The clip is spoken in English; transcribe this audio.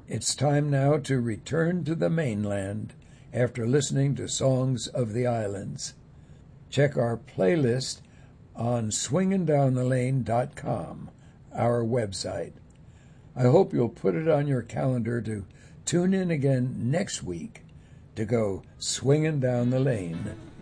It's time now to return to the mainland after listening to Songs of the Islands. Check our playlist on swingindownthelane.com, our website. I hope you'll put it on your calendar to tune in again next week to go swinging down the lane.